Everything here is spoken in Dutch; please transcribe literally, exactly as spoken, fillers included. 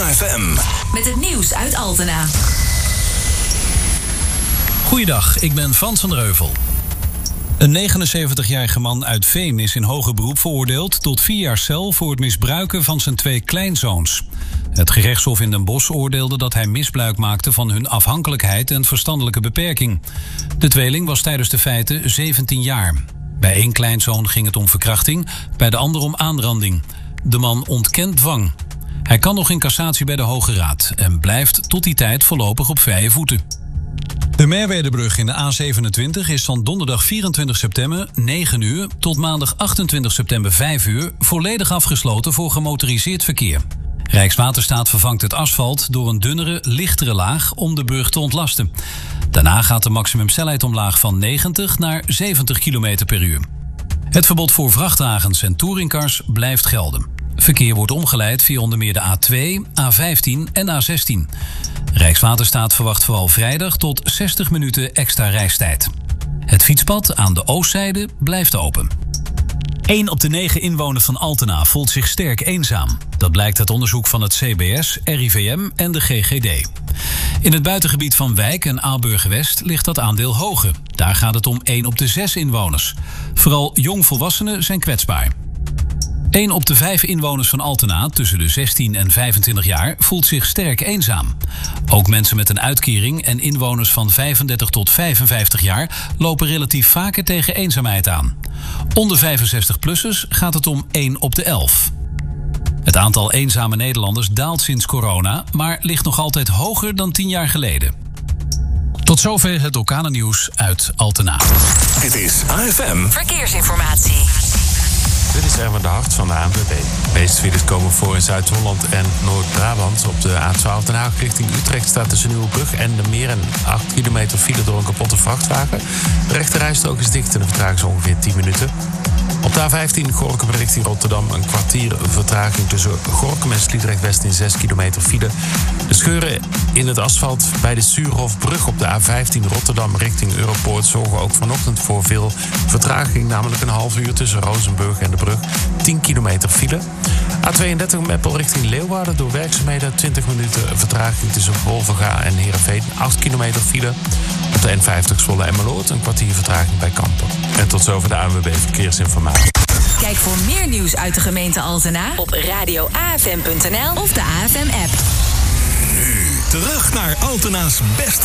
A F M. Met het nieuws uit Altena. Goeiedag, ik ben Frans van der Heuvel. Een negenenzeventigjarige man uit Veen is in hoger beroep veroordeeld tot vier jaar cel voor het misbruiken van zijn twee kleinzoons. Het gerechtshof in Den Bosch oordeelde dat hij misbruik maakte van hun afhankelijkheid en verstandelijke beperking. De tweeling was tijdens de feiten zeventien jaar. Bij één kleinzoon ging het om verkrachting, bij de ander om aanranding. De man ontkent dwang. Hij kan nog in cassatie bij de Hoge Raad en blijft tot die tijd voorlopig op vrije voeten. De Merwedebrug in de A zevenentwintig is van donderdag vierentwintig september negen uur tot maandag achtentwintig september vijf uur volledig afgesloten voor gemotoriseerd verkeer. Rijkswaterstaat vervangt het asfalt door een dunnere, lichtere laag om de brug te ontlasten. Daarna gaat de maximumsnelheid omlaag van negentig naar zeventig kilometer per uur. Het verbod voor vrachtwagens en touringcars blijft gelden. Verkeer wordt omgeleid via onder meer de A twee, A vijftien en A zestien. Rijkswaterstaat verwacht vooral vrijdag tot zestig minuten extra reistijd. Het fietspad aan de oostzijde blijft open. één op de negen inwoners van Altena voelt zich sterk eenzaam. Dat blijkt uit onderzoek van het C B S, R I V M en de G G D. In het buitengebied van Wijk en Aalburg-West ligt dat aandeel hoger. Daar gaat het om één op de zes inwoners. Vooral jongvolwassenen zijn kwetsbaar. één op de vijf inwoners van Altena tussen de zestien en vijfentwintig jaar voelt zich sterk eenzaam. Ook mensen met een uitkering en inwoners van vijfendertig tot vijfenvijftig jaar lopen relatief vaker tegen eenzaamheid aan. Onder vijfenzestig-plussers gaat het om één op de elf. Het aantal eenzame Nederlanders daalt sinds corona, maar ligt nog altijd hoger dan tien jaar geleden. Tot zover het lokale nieuws uit Altena. Dit is A F M Verkeersinformatie. Dit is Erwin de Hart van de A N W B. De meeste files komen voor in Zuid-Holland en Noord-Brabant. Op de A twaalf Den Haag richting Utrecht staat tussen Nieuwebrug en de Meer... een acht kilometer file door een kapotte vrachtwagen. De rechterrijstrook is dicht en de vertraging is ongeveer tien minuten. Op de A vijftien Gorinchem richting Rotterdam een kwartier vertraging tussen Gorinchem en Sliedrecht-West in zes kilometer file. De scheuren in het asfalt bij de Suurhofbrug op de A vijftien Rotterdam richting Europoort zorgen ook vanochtend voor veel vertraging, namelijk een half uur tussen Rozenburg en de brug. tien kilometer file. A tweeëndertig Meppel richting Leeuwarden door werkzaamheden twintig minuten vertraging tussen Wolvenga en Heerenveen. acht kilometer file. Op de N vijftig Zwolle en Meloord een kwartier vertraging bij Kampen. En tot zover de A N W B Verkeersinformatie. Kijk voor meer nieuws uit de gemeente Altena op radio A F M punt n l of de A F M-app. Nu terug naar Altena's beste